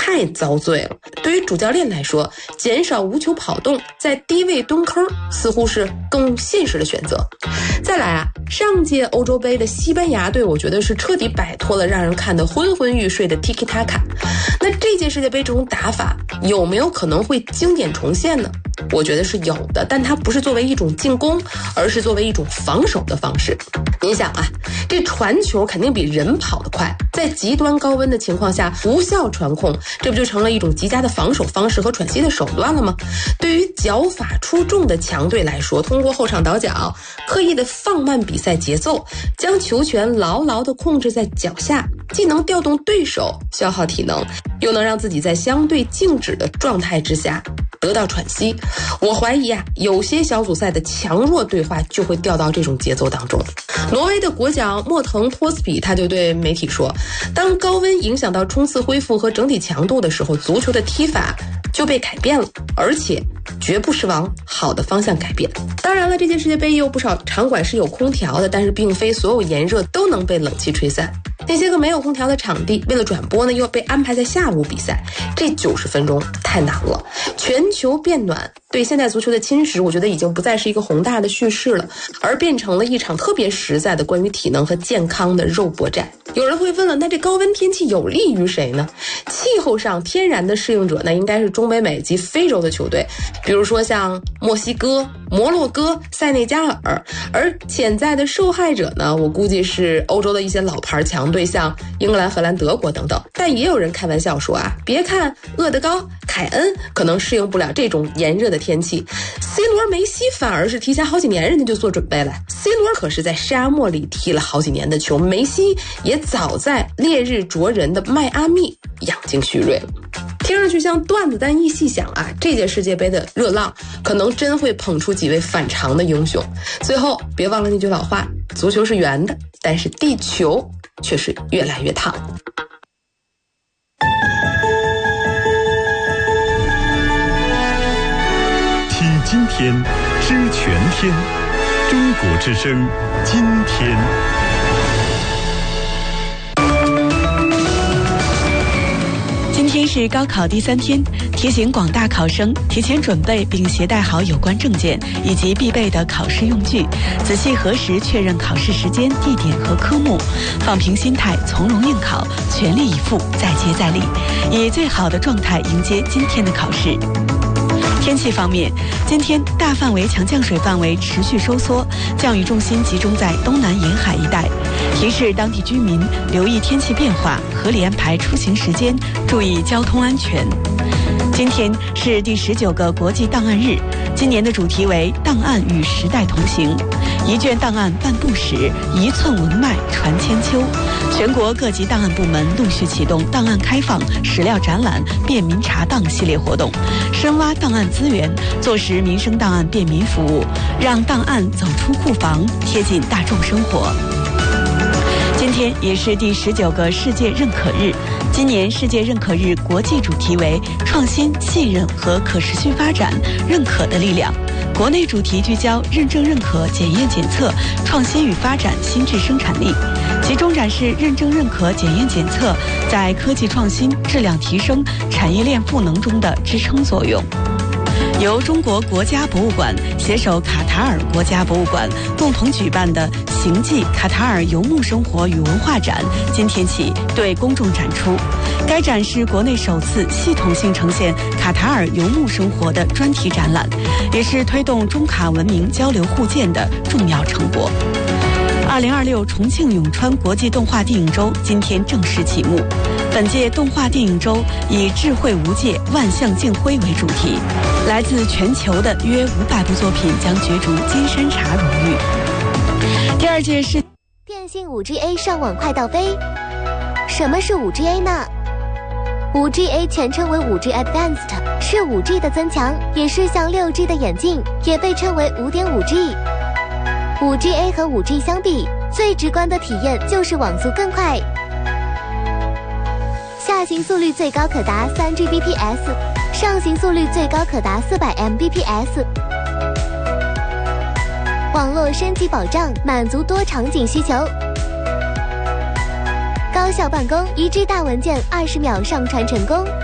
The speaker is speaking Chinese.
太遭罪了。对于主教练来说，减少无球跑动，在低位蹲坑似乎是更现实的选择。再来啊，上届欧洲杯的西班牙队，我觉得是彻底摆脱了让人看得昏昏欲睡的 Tiki Taka。那这届世界杯这种打法有没有可能会经典重现呢？我觉得是有的，但它不是作为一种进攻，而是作为一种防守的方式。您想啊，这传球肯定比人跑得快，在极端高温的情况下无效传控，这不就成了一种极佳的防守方式和喘息的手段了吗？对于脚法出众的强队来说，通过后场倒脚，刻意的放慢比赛节奏，将球权牢牢地控制在脚下，既能调动对手消耗体能，又能让自己在相对静止的状态之下得到喘息。我怀疑啊，有些小组赛的强弱对话就会掉到这种节奏当中。挪威的国脚莫腾托斯比他就对媒体说，当高温影响到冲刺恢复和整体强度的时候，足球的踢法就被改变了，而且绝不是往好的方向改变。当然了，这届世界杯也有不少场馆是有空调的，但是并非所有炎热都能被冷气吹散。那些个没有空调的场地，为了转播呢，又被安排在下午比赛，这90分钟太难了。全球变暖对现代足球的侵蚀，我觉得已经不再是一个宏大的叙事了，而变成了一场特别实在的关于体能和健康的肉搏战。有人会问了，那这高温天气有利于谁呢？气候上天然的适应者呢，应该是中北美及非洲的球队，比如说像墨西哥、摩洛哥、塞内加尔。而潜在的受害者呢，我估计是欧洲的一些老牌强队，像英格兰、荷兰、德国等等。但也有人开玩笑说啊，别看厄德高、凯恩可能适应不了这种炎热的天气， C 罗、梅西反而是提前好几年人家就做准备了。 C 罗可是在沙漠里踢了好几年的球，梅西也早在烈日灼人的迈阿密养精蓄锐了。听上去像段子，但一细想啊，这届世界杯的热浪可能真会捧出几位反常的英雄。最后别忘了那句老话，足球是圆的，但是地球却是越来越烫。 听今天，知全天，中国之声，今天。 今天是高考第3天，提醒广大考生提前准备并携带好有关证件以及必备的考试用具，仔细核实确认考试时间、地点和科目，放平心态，从容应考，全力以赴，再接再厉，以最好的状态迎接今天的考试。天气方面，今天大范围强降水范围持续收缩，降雨重心集中在东南沿海一带，提示当地居民留意天气变化，合理安排出行时间，注意交通安全。今天是第19个国际档案日，今年的主题为档案与时代同行，一卷档案半部史，一寸文脉传千秋。全国各级档案部门陆续启动档案开放、史料展览、便民查档系列活动，深挖档案资源，做实民生档案便民服务，让档案走出库房，贴近大众生活。今天也是第19个世界认可日，今年世界认可日国际主题为创新、信任和可持续发展，认可的力量。国内主题聚焦认证认可、检验检测、创新与发展新质生产力，集中展示认证认可、检验检测在科技创新、质量提升、产业链赋能中的支撑作用。由中国国家博物馆携手卡塔尔国家博物馆共同举办的行记卡塔尔游牧生活与文化展今天起对公众展出。该展是国内首次系统性呈现卡塔尔游牧生活的专题展览，也是推动中卡文明交流互鉴的重要成果。2026重庆永川国际动画电影周今天正式启幕。本届动画电影周以智慧无界、万象竞辉为主题，来自全球的约500部作品将角逐金山茶荣誉。第2届是电信 5GA 上网快到飞。什么是 5GA 呢？ 5GA 全称为 5G Advanced， 是 5G 的增强，也是向 6G 的演进，也被称为 5.5G。 5GA 和 5G 相比，最直观的体验就是网速更快，下行速率最高可达 3Gbps， 上行速率最高可达400 Mbps。 网络升级保障，满足多场景需求。高效办公，1G 大文件20秒上传成功。